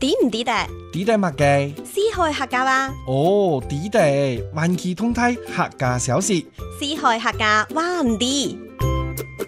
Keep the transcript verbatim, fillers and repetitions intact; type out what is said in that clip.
知唔知得？ 知得乜嘅？ 四海客家話。 哦，知得，環球通態客家小事。 四海客家話唔知。